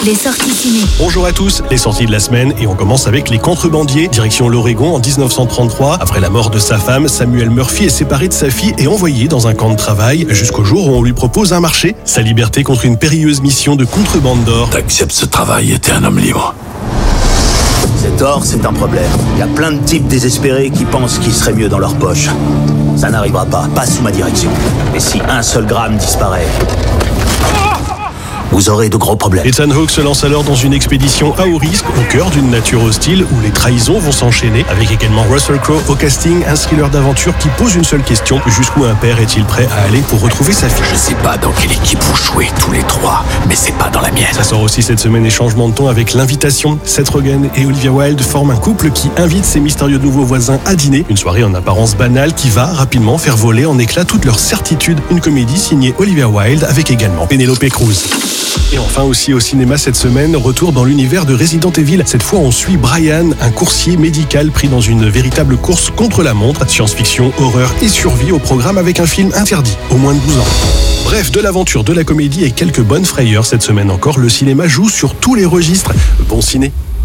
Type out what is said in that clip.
Les sorties ciné. Bonjour à tous, les sorties de la semaine et on commence avec Les Contrebandiers, direction l'Oregon en 1933. Après la mort de sa femme, Samuel Murphy est séparé de sa fille et envoyé dans un camp de travail jusqu'au jour où on lui propose un marché, sa liberté contre une périlleuse mission de contrebande d'or. T'acceptes ce travail et t'es un homme libre. Cet or, c'est un problème. Il y a plein de types désespérés qui pensent qu'il serait mieux dans leur poche. Ça n'arrivera pas sous ma direction. Et si un seul gramme disparaît, vous aurez de gros problèmes. Ethan Hawke se lance alors dans une expédition à haut risque au cœur d'une nature hostile où les trahisons vont s'enchaîner, avec également Russell Crowe au casting, un thriller d'aventure qui pose une seule question: jusqu'où un père est-il prêt à aller pour retrouver sa fille? Je sais pas dans quelle équipe vous jouez tous les trois, mais c'est pas dans la mienne. Ça sort aussi cette semaine et changement de ton avec L'Invitation. Seth Rogen et Olivia Wilde forment un couple qui invite ses mystérieux nouveaux voisins à dîner. Une soirée en apparence banale qui va rapidement faire voler en éclats toutes leurs certitudes. Une comédie signée Olivia Wilde avec également Penelope Cruz. Et enfin aussi au cinéma cette semaine, retour dans l'univers de Resident Evil. Cette fois on suit Brian, un coursier médical pris dans une véritable course contre la montre. Science-fiction, horreur et survie au programme avec un film interdit aux moins de 12 ans. Bref, de l'aventure, de la comédie et quelques bonnes frayeurs cette semaine encore. Le cinéma joue sur tous les registres. Bon ciné.